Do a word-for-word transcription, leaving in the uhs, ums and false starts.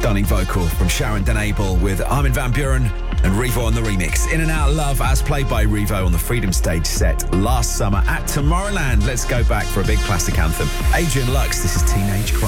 Stunning vocal from Sharon Den Abel with Armin van Buuren and Revo on the remix. In and Out Love as played by Revo on the Freedom Stage set last summer at Tomorrowland. Let's go back for a big classic anthem. Adrian Lux, this is Teenage Crime.